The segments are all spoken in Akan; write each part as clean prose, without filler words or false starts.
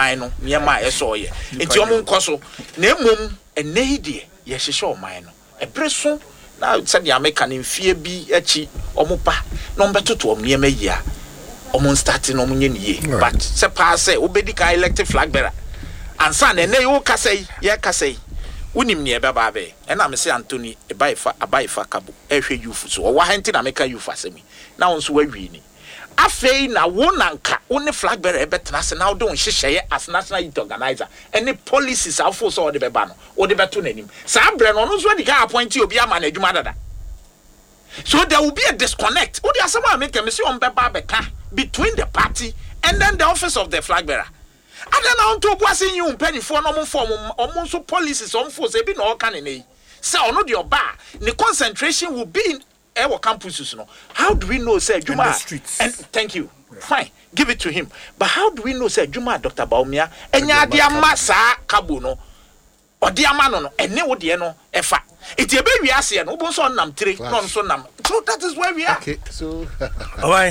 ɔman no niema eso ye enti ɔmo nkoso na emom ene die ye hyehyɛ ɔman no ebreso na said the American fear be echi omupa no beto om niema yia omo start no munye niye but se pass obedi ka elected flag bearer ansa na ene yo kasai ye kasai unim ne baba be na me se Anthony abaifa kabo ehwe youth so wa hanti na meka youth asemi na won so wawi ni afei na wonanka one flag bearer ebetena se na wo don hyehyeye as national youth organizer any policies afo so de beba no wo de beto nanim sa bre no no so de ka appoint obi ama na adwuma dada so there will be a disconnect wo de asema make me se on beba beka between the party and then the office of the flag bearer ada na on to boase yin mpanifo no mo form omo so policies on force e bi na o kan ne say ono de oba the concentration will be in our campuses no. How do we know say Juma and thank you. Fine, give it to him. But how do we know say Juma Dr. Baumia enya dia masa kabo no or dia mano no ene wo de no efa. It e be wi ase no bo so nam tire no so nam. So that is where we are. Okay, so alright.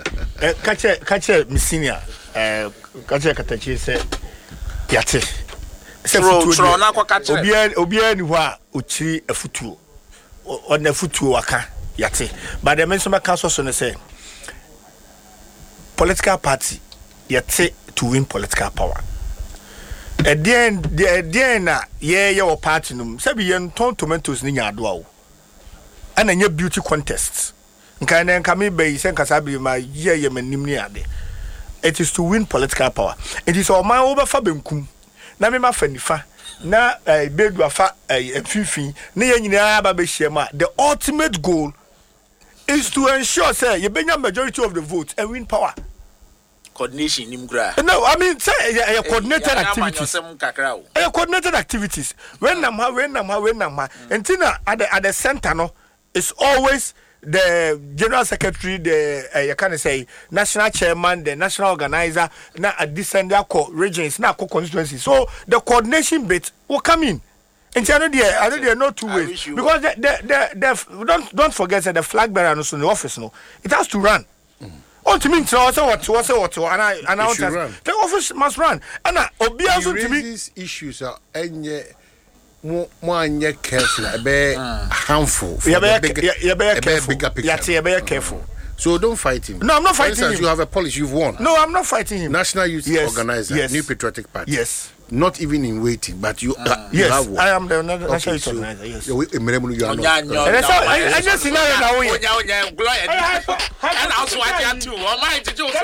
Kache misinia kache katachi say yate. Tro na kwa kache. Obia ni hwa ochiri afutuo. On afutuo waka yate. But the mention council so say political party yate to win political power. At the end na ye your party num sabi yen ton tomatoes ni nya ado awo. And a beauty contest. Nka me be sen kasabi ma ye manim ni ade. It is to win political power. It is all my over fa benkum. Na me ma fa nifa. Na bedu afa fifi na ye nyina ba be hia the ultimate goal is to ensure say you benya majority of the votes and win power. Coordination nimgra. No, I mean say coordinated activities. Coordinated activities. When nam ha. Entina at the center no is always the general secretary, the you can say national chairman, the national organizer, na a descendant regions, na constituency. So the coordination bit will come in. And I know there no two ways because don't forget that the flag bearer in the office no it has to run. On to mean what and the office must run. And obviously to me these issues are more careful, harmful. You be careful. So don't fight him. No, I'm not fighting him. You have a policy, you've won. No, I'm not fighting him. National Youth Organizer, yes. New Patriotic Party. Yes. Not even in waiting, but you yes, have one. I am the National Youth Organizer, yes. You are not. I just see now and also I can too. Oh my, did you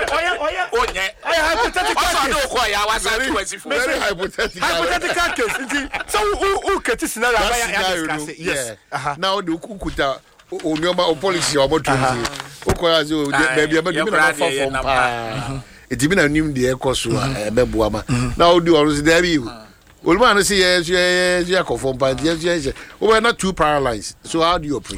very hypothetical case. So who can this scenario? Yes. Now the kukuta o policy o motozi. O korazo baby abadu na fa from pa. It even a new the course beboama. Now do always there you. Olman say yes, conform by yes. We are not too paralyzed. So how do you operate?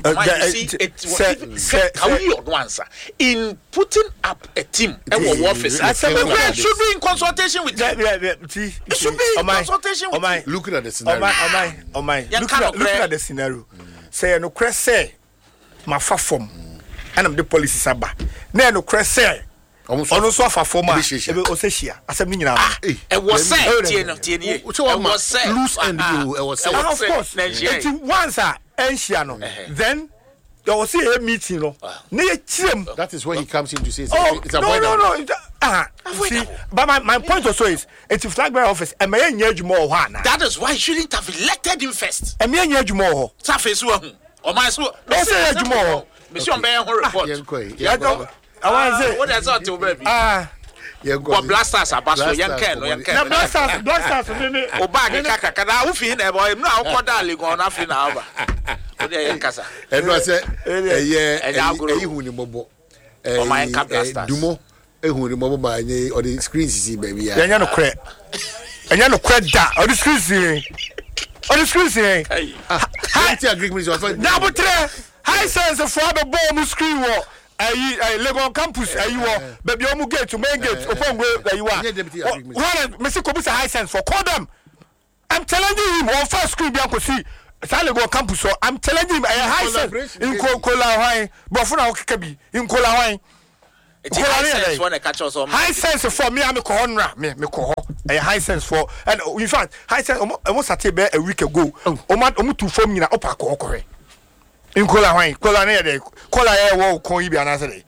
In putting up a team and office, should be in consultation with them. It should be in consultation with them. Looking at the scenario. Looking at the scenario. Say no crest say my form and I'm the policy saba. No crest say ono so afa form a ebe osehia asem ni nyina e was say tie was say loose and you e was say of course once enhia no then there was a meeting no na ye kirem that is where he comes in to say it's a no see but my point also is it's a flag bearer office e may nya adwuma ho ana that is why you shouldn't have elected him first e may nya adwuma ho safesu hu o man so no say adwuma ho mission be ho report I want to say what is that to baby go blasters abaso yanken na blasters me o bag kaka na wo fi na boy na wo koda legon na fi na aba o de yankasa e no say hu ni mobo o my cap blasters dumo hu ni mobo ma nye o the screen see baby ya nya no kre da o the screen see I agreement is na botre high sense for the bomb screen wo Legon campus baby omu gate to main gate open way that you are Mr. Kobusa high sense for call them. I'm telling you on first screen be anko see Legon campus so I'm telling him a high sense in Kola High Bofuna Okabi in Kola High. High sense for me I'm a corner me ko a high sense for and in fact high sense almost at a week ago to form in upper corporate in Kola near the Kola wo kon yi bi anase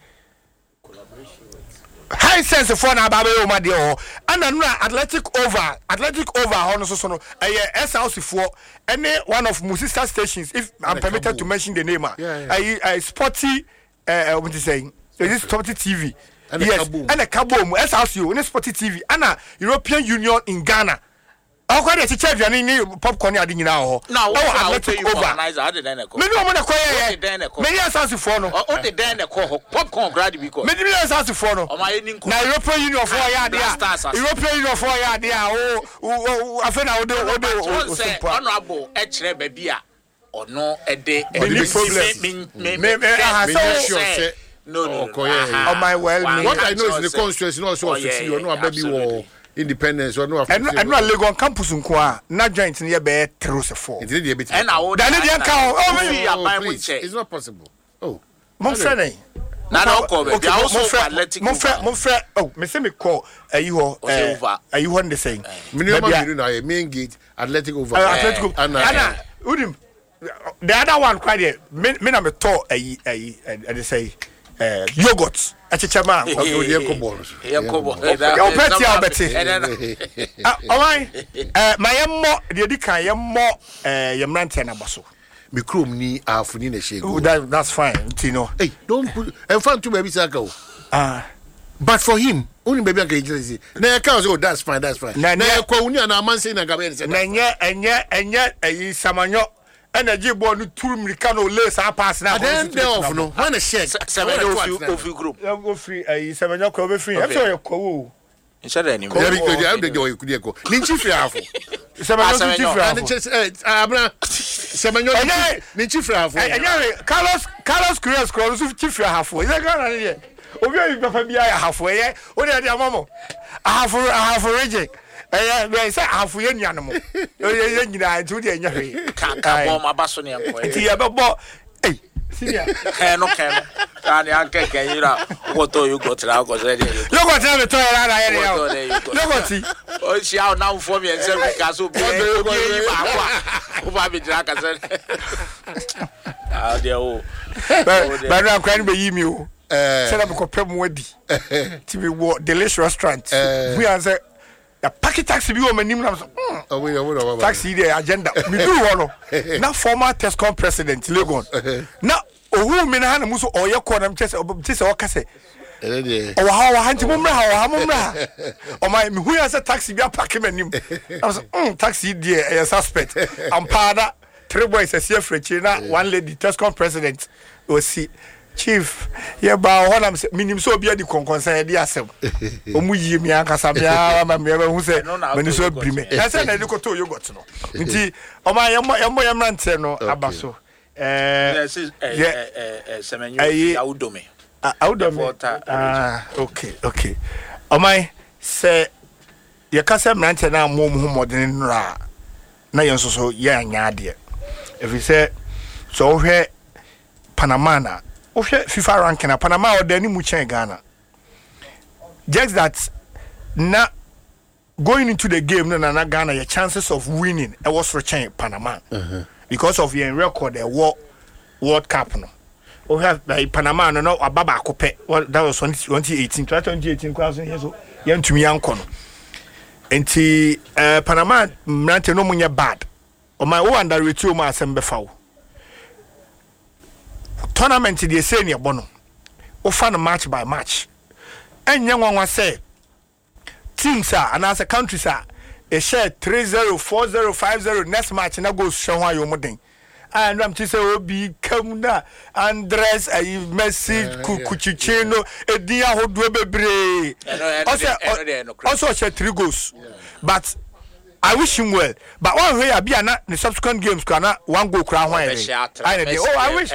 high sense for na babe o ma de o and na athletic over hono so no SLC for any one of my sister stations if I'm permitted to mention the name sporty what you saying is this sporty TV and yes and a Kabom SLC on sporty TV and a European Union in Ghana. How can you check your popcorn? I didn't know. Now, I'll tell you over. Maybe I'm going to call you. Maybe I sound to follow. Oh, the then popcorn grad because. Maybe I sound to follow. Now, European Union for ya, European Union for ya, oh, I think I would do honorable actually, baby, or no, a day, any problem. No, oh, my well, what I know is the constituency also you know, baby war. Independence or no and no Legon campus nko na joint near be trose for it dey bit and I would it's not possible mon friend na no call be also athletic mon friend me say me call ayi ho the saying minimum na main gate athletic over Anna udim the other one quite there me na me to ayi they say yogurt achichama my the edikan yemrante na baso me krom ni afuni na shego that's fine Tino hey don't put and fun to baby saka but for him only baby can say na can say that's fine na kwa uni na man say na gabe na enye samanyo energy board no tool mirika no lace pass na then they off no when a shake of group go free semenyo ko be free am sure you ko inside any I'm the joy could go ninchi free half semenyo abra semenyo ninchi free half Carlos Cruz ko so chief free half is that Ghana here obi obi papa bia half we o dey dey amamo half reject we say afu ye nuano mo ye nyina nti de nya hwe ka bo ma baso ne enko nti ye bebo senior no kan anke kayira woto you got ra ko say you got na to ra ye you got o si aw na fo me ense we ka so bi yi ba kwa o ba bi dra ka say de o ba na kwan be yi mi o say na ko pem wadi ti we wo delicious restaurant we answer the packet taxi bi o manim na so taxi the agenda me do wo no na former Tescom president Legon na ohu me na muso oye ko na mchese o kase o ha hanti mumra o my me hu ya say taxi bi apake manim na so taxi there suspect am pada three boys as here frechi na one lady Tescom president o si chief ye ba ho na minim so bia di konkonsan di asem o mu yi mi akasa bia ma me hu se mani so brime na se na di ko to yogurt no nti o ma ye mrante no abaso semenyo audome okay o mai se ye kasa mrante na mo mu modern nra na ye nso so ye anya ade efi se so hwe Panama na FIFA ranking Panama or the mu chen Ghana. Just that na going into the game na Ghana your chances of winning it was for chen Panama because of your record the World Cup no. We have Panama no ababa akope that was 2018 kwase yeso yantumi yanko no. Enti Panama mrante no munye bad. O my o underrate o ma asem befa wo. Tournament the senior bono o fan match by match enye nwanwa say teams and as a countries a share 3-0 4-0 5-0 next match na go show how you modern and am say obi kamna Andres Messi Kuchicheno edia hodo bebre also share 3 goals but I wish him well, but one way I be na the subsequent games kana one goal kra hwan I wish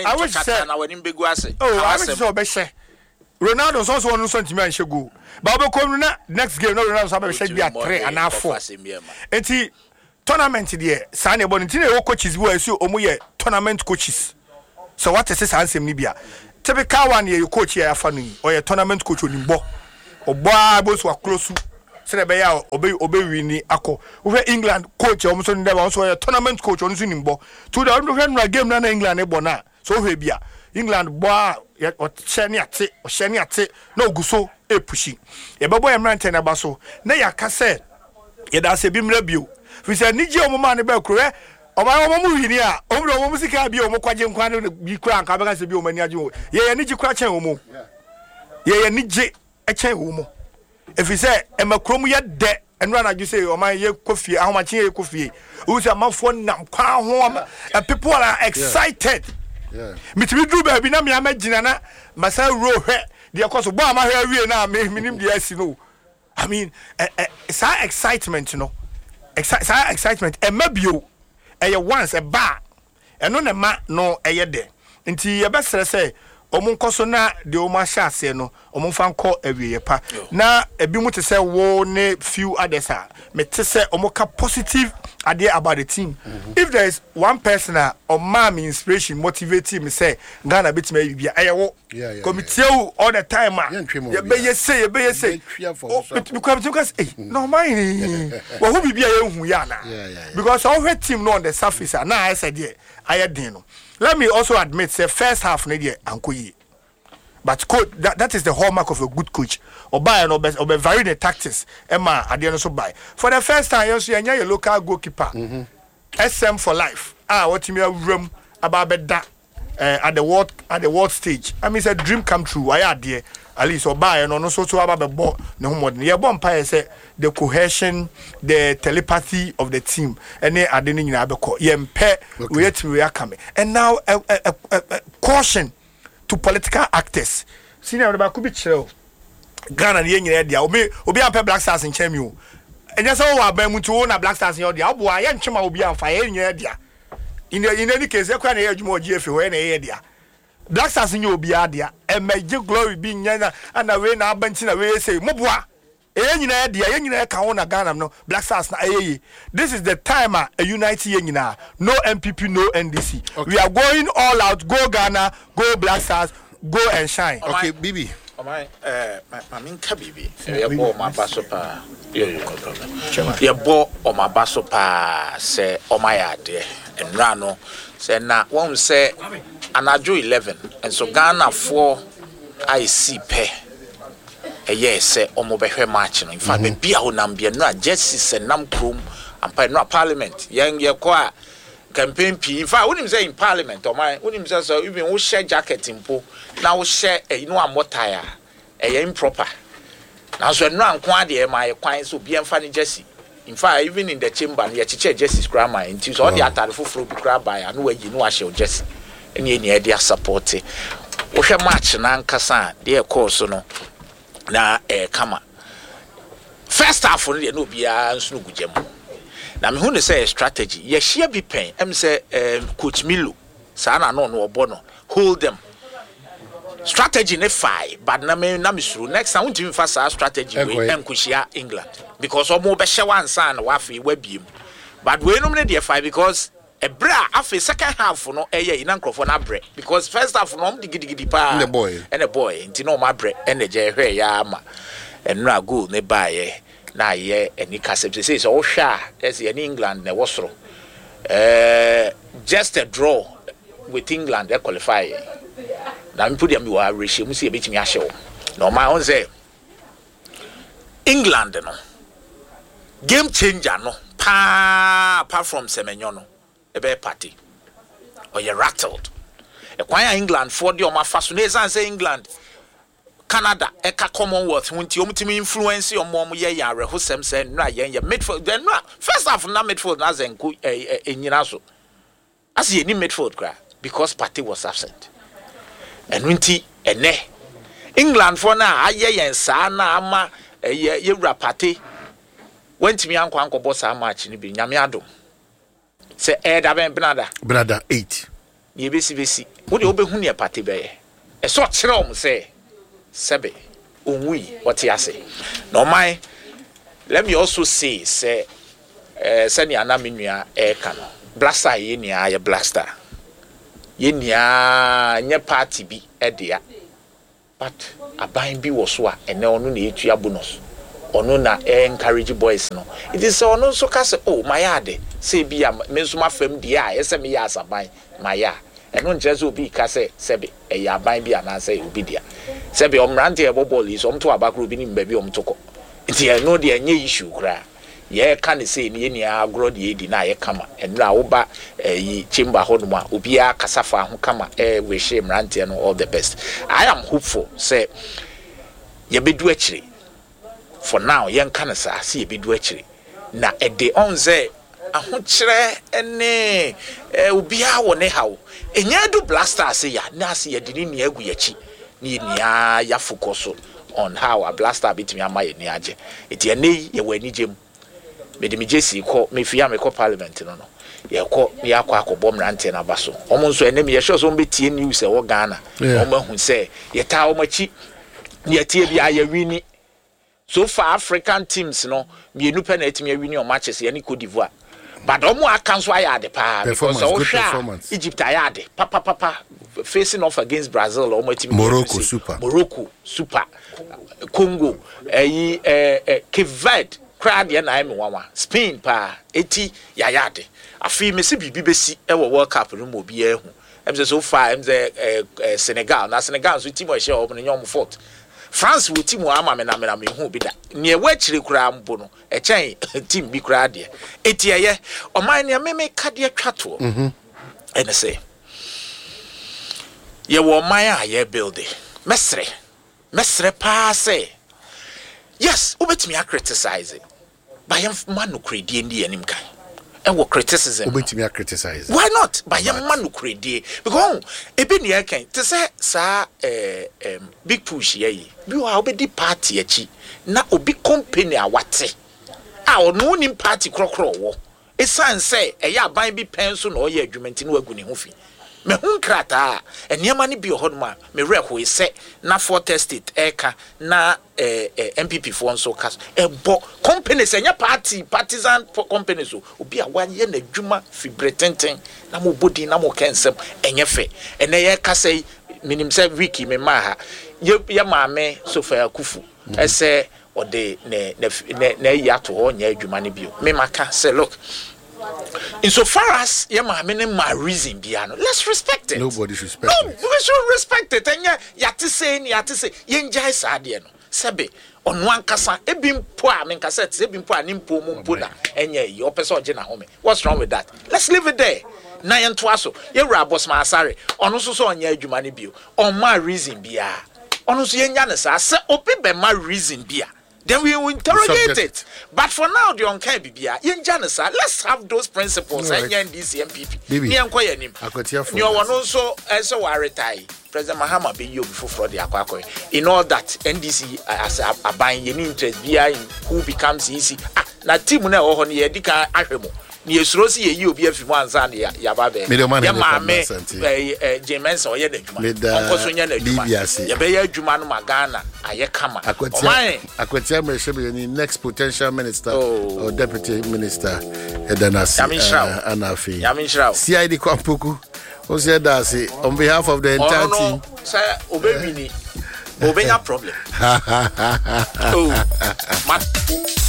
so be share Ronaldo so one sentiment and she go but we come na next game no Ronaldo so be share be 3 and 4 enti tournament there sane bo nti na coaches wo asu omo ye tournament coaches so what is ansem ni bia typical one ye coach here afa no or ye tournament coach onimbo obo abo so close say be ya obe wini akọ we England coach o so ndeba o so tournament coach on so nimbo to the no game na England e bo na so we bia England bo a o hyeni ate na oguso e pushi ye bebo emrante na ba so na ya ka say ye da se bi mra bio fi say ni je o ma ne ba kro omo mu wini a omo sika bi omo kwaje nkwa ne bi kra nka ba se bi omo ni aje o ye ni ji kra chen omo ye ni je e chen omo if you say emakrom ye de enra na ju say o man ye kofie ahomache ye kofie we say amafo nam kwa ho people are excited mitimi dru ba bi na me amagina na masa ro hwe de koso bo ama hwe wie na me minim de asi no I mean it's excitement no excitement emabio once a bar eno ne ma no de nti ye besere say omo nkoso na de omo ahya ase no omo fa nko awiye pa na ebi mu te say wo ne few others a me te say omo ka positive idea about the team. If there is one person or man inspiration motivate me say Ghana bit me bia ayewo committee all the time you be say because no mind well who be here hu ya na because our team no on the surface na I said there ayedin no. Let me also admit say first half na there ankoyi. But coach, that is the hallmark of a good coach. Oba and obe vary the tactics. Emma at the end so buy. For the first time, you see your local goalkeeper. SM for life. What you mean room about that at the world stage. I mean it's a dream come true. Why are there? At least Oba and also so about the ball. No more. Yeah, Bompire say the cohesion, the telepathy of the team. And they are doing in Abeko. We are coming. And now caution to political actors. Senior ba ku bi kire Ghana ye nyina dia obi ampe Black Stars in chemu. Enya so wa ba mu tu na Black Stars ye dia obo a ye ntwema obi amfa ye nyina dia. In any case ekwa na ye adwuma ogiefe we na ye dia. Black Stars nye obi a dia emeje glory bi nyana ana we na abanti na we say moboa. Ye nyina dia ye nyina ka ho na Ghana no Black Stars na ayeye. This is the time a unite ye nyina. No MPP, no NDC. Okay. We are going all out. Go Ghana, go Black Stars, go and shine. Okay, Bibi. My Bibi. You bought my basopa. No problem. You bought on my basopa. Say, oh my idea. And Rano say, now one say, and I do 11. And so Ghana 4 I see pay. Yes, say omo match no in fact be bia ho nambia no justice and nam krom ampa no parliament yen ye kwa campaign p in fact when him say in parliament o man when him say so even wo share jacket impo na wo share no amotire improper now so no anko ade my kwan so bia mfa ni jersey in fact even in the chamber ye chiche jersey grammar until so all the atare foforo bi kra by no wagi no a share jersey eni eni e dia support wo hwe match na nkasa de course no na kama first half no de no bia nso no gugem na me hu ne say strategy ye share bi pen em say coach Milo sa na no obo no hold them strategy ne fine but na me suru next time we fa sa strategy we enkushia England because omo be hye wan san na wa fe wa biem but we no me dey fine because a bra after second half no eye ina nkrofo na bre because first half no digidi pa and the boy nti no ma bre and je hwe ya ama enra goal ne bae na ye eni kasep say so hwa as in England na wosoro just a draw with England they qualify na me put them wa ratio mu see e betimi ahye wo no ma on say England no game changer no pa apart from Semenyo no ebe party or you rattled e kwan England for the oma faso na say England Canada eka Commonwealth wonti omtimi influence omom ye ya rehosem say na ye midfield then first half na midfield na zenku enyina so as ye ni midfield cry because party was absent and wonti ene England for na aye yen sa na ama ye wura party wentimi anko boss a match ni bi nyame adom say da ben brother 8 ye besi wo de obehu ne party be ye e so kire om say sebe onwi what you say no my let me also say say sani ana menua e ka no blaster ye nia ye blaster ye nia nye party bi e dia but aban bi wo so a ene onu na etua bonus ono na encourage boys no it is ono so ka say oh my yard say bia me so mafam dia a yesa me ya asaban my ya eno nkyere so obi ka say sebe e ya aban bia na say obi dia sebe omrante e bobol is omto abakro bi ni mbabi omtoko nti eno de enye issue kra ye ka ne say ne ni agro de edi na ye kama enra wo ba yi chamber ho no ma obi a kasafa ho kama we she mrante no all the best. I am hopeful say ye bedu akire for now yen kan sa se ye bedu akire na ede on say ahokyere ene obi a wo ne hawo enya do blaster say ya na se ye de ni agu yachi ni nia ya focus on how a blaster bitimi amaye ni age eti ene ye wani gem me de me jesi ko me fia me ko parliament no ye ko me akwa akobom rante na baso omo nso ene me ye sure so betie news e wo Ghana omo hu say ye ta omachi ye tie bia ye wini so far African teams no me nu penalty me wini o matches ye ni Cote d'Ivoire but omo akanso ayade pa because o sha Egypt ayade papa facing off against Brazil omo team Morocco super Congo Cape Verde crowd ya na eme wawa Spain pa eti yayade afi me se bibi besi e wo World Cup no mo bi ehu em so far em Senegal na Senegal so team o she o no nyom fort France wo team o ama me na me hu bi da ne e wa chire kura mbo no e chen team bi kura de eti ye o man ne me ka de twato ene say ye wo man a ye build mesre pa say yes obetimi a criticize it by man no credit ndi anim kan and what criticism obetimi a criticize why not by man no credit because ebe ne kan to say sa big push ye bi wa obedi party achi na obi company a wate a ono ni party krokro wo esan say eya ban bi penso na oye adwumenti na wagu ne ho fi me hun krata eniema ni bi ohodoma me reho ise na Fort Estate eka na MPP for nso kas ebo companies enya partisan companies obi a wanye na adwuma fi bretenten na mo bodi na mo kensem enye fe ene ye kasai minim se wiki me ma ha ye maame Sofa Kufu ese ode ne yato ho nya adwuma ne bio me maka say look insofar as my reason biano, let's respect it. Nobody should respect it. No, we should respect it. And yati say yenjai sadie no. Sebe on one kasa ebim po a men cassette ebim po animpo mumpo na enye your person jena home. What's wrong with that? Let's leave it there. Na yento aso. Ye ra boss ma asare. Ono so so onya adwuma ne bio. On my reason bia. Ono so yenya ne sa se obi be my reason bia. Then we will interrogate it. But for now, the Onkai Bibia, let's have those principles. And NDC MPP. You are also as a warritai. President Mahama be you before the Aquaco. In all that, NDC as a buying interest behind who becomes easy. Na Timuna or Dika Aremo. Yes, Rosie, you be a few months and Yababe. Yamame, James or Yedek, Yabaya Jumano Magana, Ayakama. I could tell me the next potential minister or deputy minister, Edanas Anafi. Yamin CID Kwampuku, who said that on behalf of the entire team. Sir, obey me. Obey your problem. Oh,